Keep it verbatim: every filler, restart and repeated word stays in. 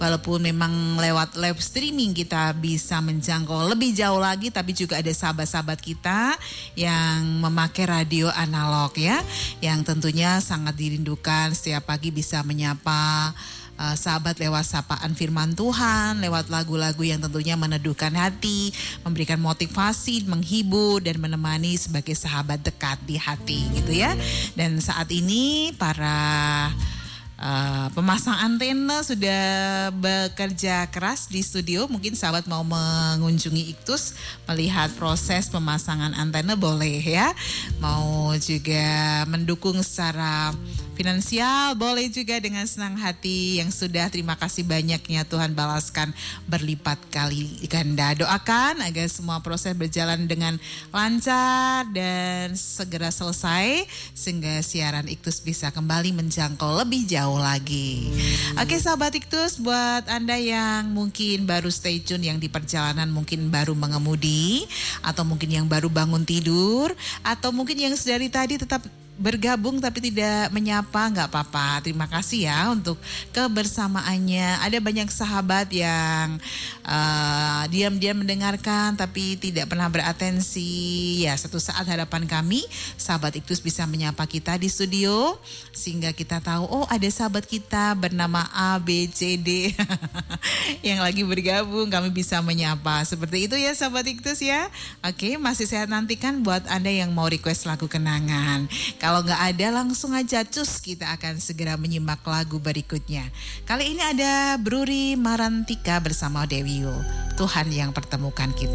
walaupun memang lewat live streaming kita bisa menjangkau lebih jauh lagi, tapi juga ada sahabat-sahabat kita yang memakai radio analog ya, yang tentunya sangat dirindukan setiap pagi bisa menyapa Uh, sahabat lewat sapaan firman Tuhan, lewat lagu-lagu yang tentunya meneduhkan hati, memberikan motivasi, menghibur dan menemani sebagai sahabat dekat di hati gitu ya. Dan saat ini para Uh, pemasang antena sudah bekerja keras di studio. Mungkin sahabat mau mengunjungi Iktus, melihat proses pemasangan antena boleh ya. Mau juga mendukung secara finansial boleh juga dengan senang hati. Yang sudah, terima kasih banyaknya, Tuhan balaskan berlipat kali ganda. Doakan agar semua proses berjalan dengan lancar dan segera selesai sehingga siaran Iktus bisa kembali menjangkau lebih jauh lagi. Oke sahabat Iktus, buat Anda yang mungkin baru stay tune, yang di perjalanan mungkin baru mengemudi, atau mungkin yang baru bangun tidur, atau mungkin yang sedari tadi tetap bergabung tapi tidak menyapa, nggak apa-apa. Terima kasih ya untuk kebersamaannya. Ada banyak sahabat yang uh, diam-diam mendengarkan tapi tidak pernah beratensi. Ya, satu saat hadapan kami, sahabat Iktus bisa menyapa kita di studio sehingga kita tahu, oh ada sahabat kita bernama A, B, C, D yang lagi bergabung, kami bisa menyapa. Seperti itu ya sahabat Iktus ya. Oke, masih saya nantikan buat Anda yang mau request lagu kenangan. Kalau nggak ada, langsung aja cus, kita akan segera menyimak lagu berikutnya. Kali ini ada Bruri Marantika bersama Dewi Yul, Tuhan yang pertemukan kita.